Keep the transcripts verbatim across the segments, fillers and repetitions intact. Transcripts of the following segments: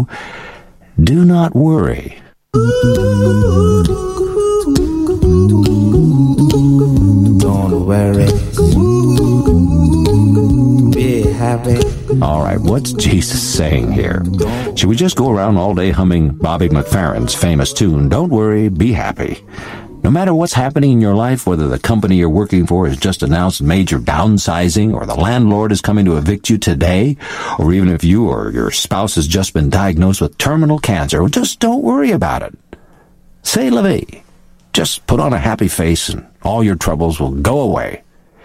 you, do not worry. Don't worry. Be happy. All right, what's Jesus saying here? Should we just go around all day humming Bobby McFerrin's famous tune, Don't Worry, Be Happy? No matter what's happening in your life, whether the company you're working for has just announced major downsizing, or the landlord is coming to evict you today, or even if you or your spouse has just been diagnosed with terminal cancer, just don't worry about it. C'est la vie. Just put on a happy face and all your troubles will go away.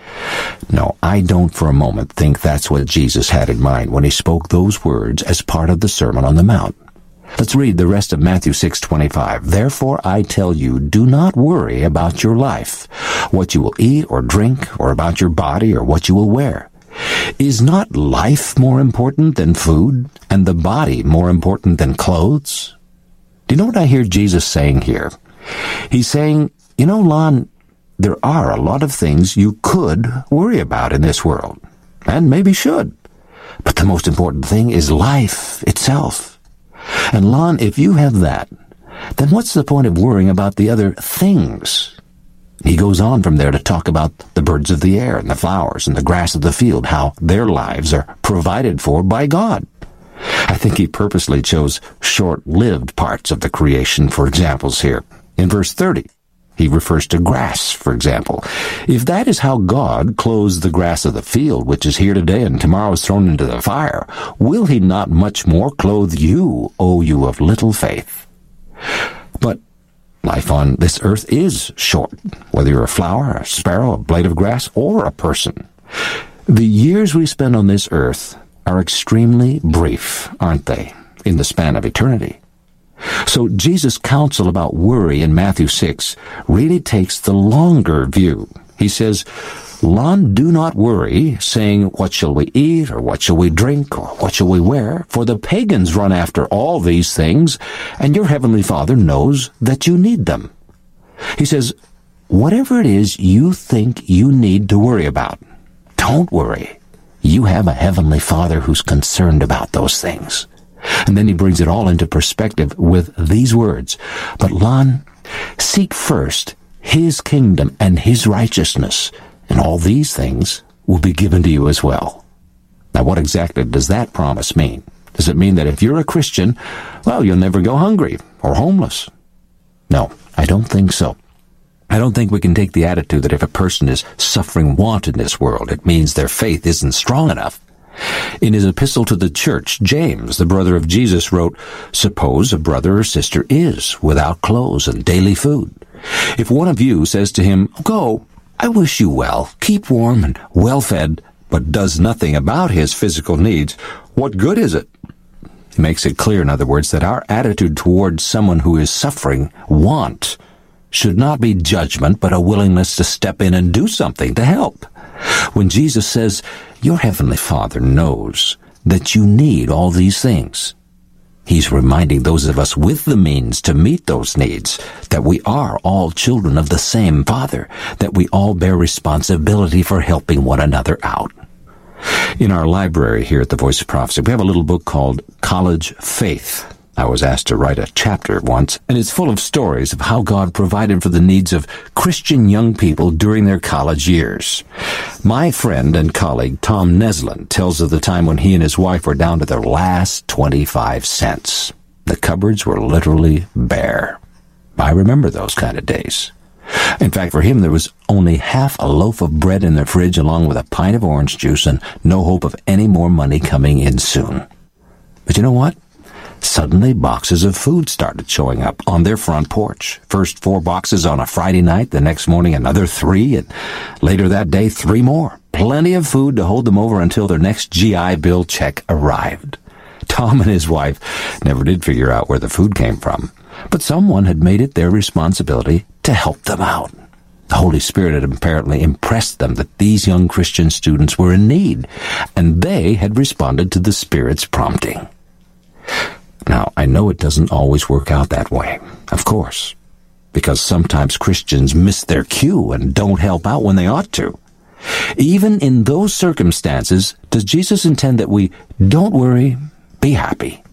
No, I don't for a moment think that's what Jesus had in mind when he spoke those words as part of the Sermon on the Mount. Let's read the rest of Matthew six twenty-five. Therefore I tell you, do not worry about your life, what you will eat or drink, or about your body or what you will wear. Is not life more important than food, and the body more important than clothes? Do you know what I hear Jesus saying here? He's saying, you know, Lon, there are a lot of things you could worry about in this world, and maybe should. But the most important thing is life itself. And Lon, if you have that, then what's the point of worrying about the other things? He goes on from there to talk about the birds of the air and the flowers and the grass of the field, how their lives are provided for by God. I think he purposely chose short-lived parts of the creation for examples here. In verse thirty, he refers to grass, for example. If that is how God clothes the grass of the field, which is here today and tomorrow is thrown into the fire, will he not much more clothe you, O you of little faith? But life on this earth is short, whether you're a flower, a sparrow, a blade of grass, or a person. The years we spend on this earth are extremely brief, aren't they, in the span of eternity? So Jesus' counsel about worry in Matthew six really takes the longer view. He says, Lon, do not worry, saying, what shall we eat, or what shall we drink, or what shall we wear? For the pagans run after all these things, and your heavenly Father knows that you need them. He says, whatever it is you think you need to worry about, don't worry. You have a heavenly Father who's concerned about those things. And then he brings it all into perspective with these words. But Lon, seek first his kingdom and his righteousness, and all these things will be given to you as well. Now, what exactly does that promise mean? Does it mean that if you're a Christian, well, you'll never go hungry or homeless? No, I don't think so. I don't think we can take the attitude that if a person is suffering want in this world, it means their faith isn't strong enough. In his epistle to the church, James, the brother of Jesus, wrote, suppose a brother or sister is without clothes and daily food. If one of you says to him, go, I wish you well, keep warm and well-fed, but does nothing about his physical needs, what good is it? He makes it clear, in other words, that our attitude towards someone who is suffering want should not be judgment, but a willingness to step in and do something to help. When Jesus says, your heavenly Father knows that you need all these things, he's reminding those of us with the means to meet those needs that we are all children of the same Father, that we all bear responsibility for helping one another out. In our library here at the Voice of Prophecy, we have a little book called College Faith. I was asked to write a chapter once, and it's full of stories of how God provided for the needs of Christian young people during their college years. My friend and colleague Tom Neslin tells of the time when he and his wife were down to their last twenty-five cents. The cupboards were literally bare. I remember those kind of days. In fact, for him, there was only half a loaf of bread in the fridge along with a pint of orange juice and no hope of any more money coming in soon. But you know what? Suddenly, boxes of food started showing up on their front porch. First four boxes on a Friday night, the next morning another three, and later that day three more. Plenty of food to hold them over until their next G I Bill check arrived. Tom and his wife never did figure out where the food came from, but someone had made it their responsibility to help them out. The Holy Spirit had apparently impressed them that these young Christian students were in need, and they had responded to the Spirit's prompting. Now, I know it doesn't always work out that way, of course, because sometimes Christians miss their cue and don't help out when they ought to. Even in those circumstances, does Jesus intend that we don't worry, be happy?